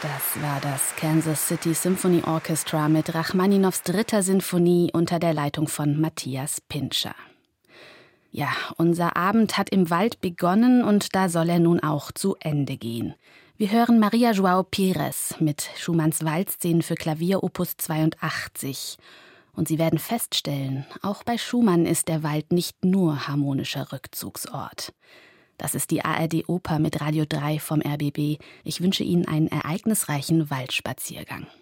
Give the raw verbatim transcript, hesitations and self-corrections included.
Das war das Kansas City Symphony Orchestra mit Rachmaninows dritter Sinfonie unter der Leitung von Matthias Pintscher. Ja, unser Abend hat im Wald begonnen und da soll er nun auch zu Ende gehen. Wir hören Maria João Pires mit Schumanns Waldszenen für Klavier Opus zweiundachtzig. Und Sie werden feststellen, auch bei Schumann ist der Wald nicht nur harmonischer Rückzugsort. Das ist die A R D Oper mit Radio drei vom R B B. Ich wünsche Ihnen einen ereignisreichen Waldspaziergang.